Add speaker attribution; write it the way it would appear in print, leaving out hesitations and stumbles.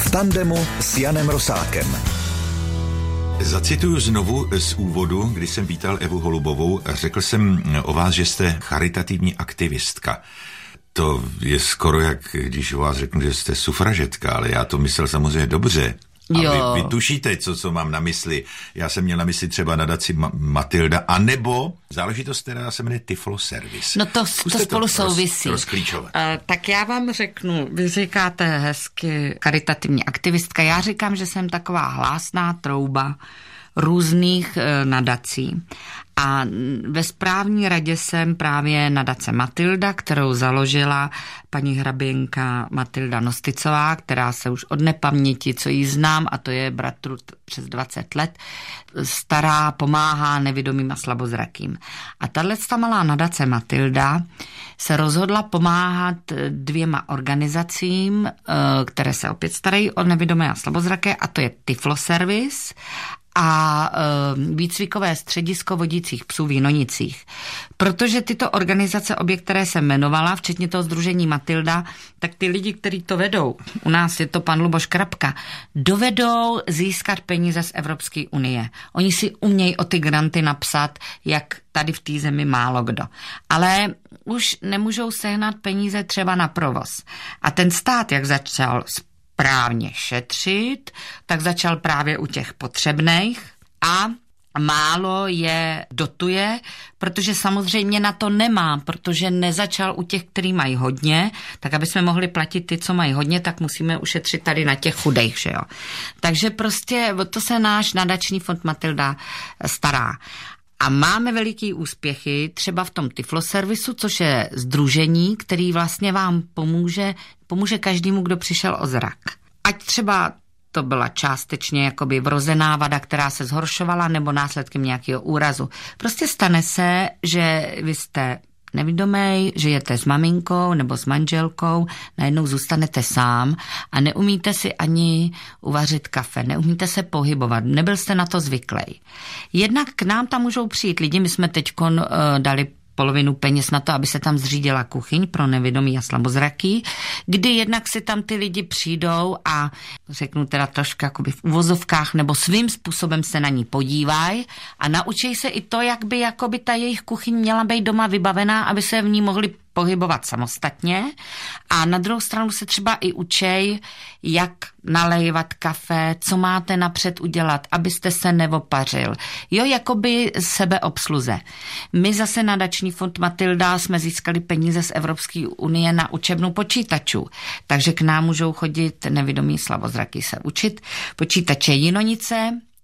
Speaker 1: v tandemu s Janem Rosákem.
Speaker 2: Zacituju znovu z úvodu, kdy jsem vítal Evu Holubovou a řekl jsem o vás, že jste charitativní aktivistka. To je skoro jak, když o vás řeknu, že jste sufražetka, ale já to myslel samozřejmě dobře. A vy tušíte, co mám na mysli. Já jsem měl na mysli třeba nadaci Matilda, anebo záležitost, která se jmenuje Tiflo Service.
Speaker 3: No to spolu souvisí.
Speaker 2: Tak
Speaker 3: já vám řeknu, vy říkáte hezky charitativní aktivistka, já říkám, že jsem taková hlásná trouba různých nadací. A ve správní radě jsem právě nadace Matilda, kterou založila paní hraběnka Matilda Nosticová, která se už od nepaměti, co jí znám, a to je bratru přes 20 let, stará, pomáhá nevidomým a slabozrakým. A tato malá nadace Matilda se rozhodla pomáhat 2 organizacím, které se opět starají o nevidomé a slabozraké, a to je Tiflo Service a výcvikové středisko vodících psů v Jinonicích. Protože tyto organizace, obě, které jsem jmenovala, včetně toho sdružení Matilda, tak ty lidi, kteří to vedou, u nás je to pan Luboš Krapka, dovedou získat peníze z Evropské unie. Oni si umějí o ty granty napsat, jak tady v té zemi málo kdo. Ale už nemůžou sehnat peníze třeba na provoz. A ten stát, jak začal správně šetřit, tak začal právě u těch potřebných a málo je dotuje, protože samozřejmě na to nemá, protože nezačal u těch, kteří mají hodně, tak aby jsme mohli platit ty, co mají hodně, tak musíme ušetřit tady na těch chudejch, že jo. Takže prostě to se náš nadační fond Matilda stará. A máme veliký úspěchy třeba v tom Tiflo Servisu, což je sdružení, který vlastně vám pomůže každému, kdo přišel o zrak. Ať třeba to byla částečně jakoby vrozená vada, která se zhoršovala, nebo následkem nějakého úrazu. Prostě stane se, že vy jste nevidomý, žijete s maminkou nebo s manželkou, najednou zůstanete sám a neumíte si ani uvařit kafe, neumíte se pohybovat, nebyl jste na to zvyklý. Jednak k nám tam můžou přijít lidi, my jsme teďkon dali polovinu peněz na to, aby se tam zřídila kuchyň pro nevidomý a slabozraký, kdy jednak si tam ty lidi přijdou a řeknu teda trošku jakoby v uvozovkách nebo svým způsobem se na ní podívají a naučí se i to, jak by jakoby ta jejich kuchyň měla být doma vybavená, aby se v ní mohli pohybovat samostatně, a na druhou stranu se třeba i učej, jak nalévat kafe, co máte napřed udělat, abyste se neopařil. Jo, jakoby sebeobsluze. My zase nadační fond Matilda jsme získali peníze z Evropské unie na učebnu počítačů, takže k nám můžou chodit nevidomí slabozraky se učit počítače Jinonice,